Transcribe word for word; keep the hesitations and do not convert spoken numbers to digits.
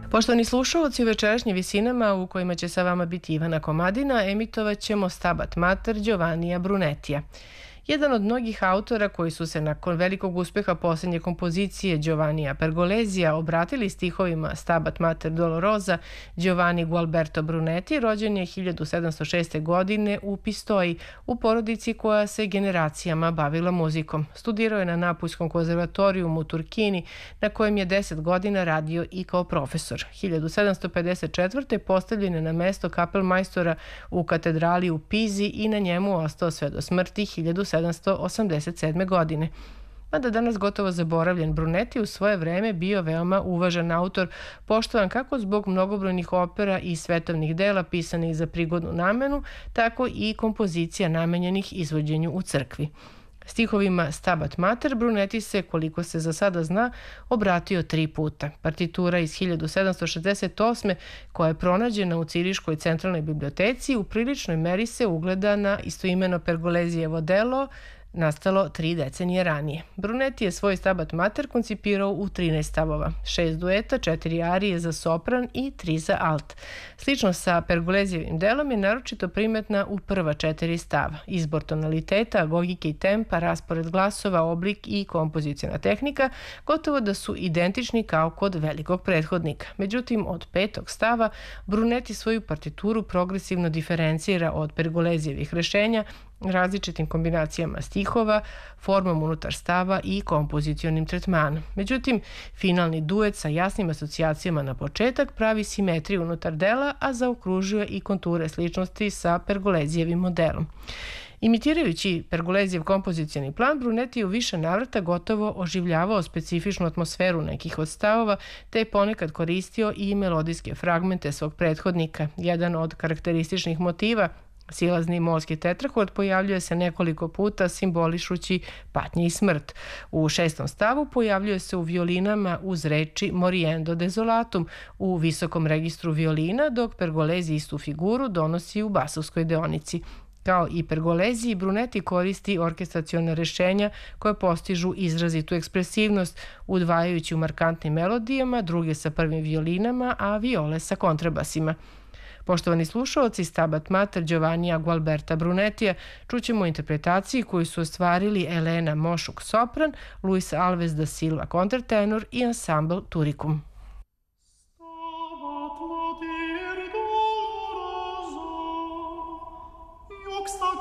Poštovani slušalci, u večerašnjim visinama u kojima će sa vama biti Ivana Komadina, emitovat ćemo Stabat Mater Giovannija Brunetija. Jedan od mnogih autora koji su se nakon velikog uspeha posljednje kompozicije Giovannija Pergolesija obratili stihovima Stabat Mater Dolorosa, Giovanni Gualberto Brunetti rođen je hiljadu sedamsto šeste. godine u Pistoji, u porodici koja se generacijama bavila muzikom. Studirao je na Napuljskom konzervatorijumu u Turkini, na kojem je deset godina radio i kao profesor. hiljadu sedamsto pedeset četvrte. postavljen je na mesto kapelmajstora u katedrali u Pizi i na njemu ostao sve do smrti hiljadu sedamsto osamdeset sedme. godine. Mada danas gotovo zaboravljen, Brunetti u svoje vreme bio veoma uvažan autor, poštovan kako zbog mnogobrojnih opera i svetovnih dela pisanih za prigodnu namenu, tako i kompozicija namenjenih izvođenju u crkvi. Stihovima Stabat Mater Brunetti se, koliko se za sada zna, obratio tri puta. Partitura iz hiljadu sedamsto šezdeset osme. koja je pronađena u Ciriškoj centralnoj biblioteci, u priličnoj meri se ugleda na istoimeno Pergolesijevo delo, nastalo tri decenije ranije. Brunetti je svoj Stabat Mater koncipirao u trinaest stavova, šest dueta, četiri arije za sopran i tri za alt. Slično sa Pergolesijevim delom je naročito primetna u prva četiri stava. Izbor tonaliteta, agogike i tempa, raspored glasova, oblik i kompozicijona tehnika gotovo da su identični kao kod velikog prethodnika. Međutim, od petog stava Brunetti svoju partituru progresivno diferencira od Pergolesijevih rešenja različitim kombinacijama stihova, formom unutar stava i kompozicionim tretmanom. Međutim, finalni duet sa jasnim asocijacijama na početak pravi simetriju unutar dela, a zaokružuje i konture sličnosti sa Pergolesijevim modelom. Imitirajući Pergolesijev kompozicioni plan, Brunetti u više navrata gotovo oživljavao specifičnu atmosferu nekih od stavova, te je ponekad koristio i melodijske fragmente svog prethodnika. Jedan od karakterističnih motiva, silazni molski tetrahord, pojavljuje se nekoliko puta simbolišući patnje i smrt. U šestom stavu pojavljuje se u violinama uz reči Moriendo desolatum u visokom registru violina, dok Pergolesi istu figuru donosi u basovskoj deonici. Kao i Pergolesi, Brunetti koristi orkestracione rešenja koje postižu izrazitu ekspresivnost, udvajajući u markantnim melodijama, druge sa prvim violinama, a viole sa kontrabasima. Poštovani slušalci, Stabat Mater Giovannija Gualberta Brunetija čućemo u interpretaciji koju su ostvarili Elena Mošuk sopran, Luis Alves da Silva kontratenor i ansambl Turicum.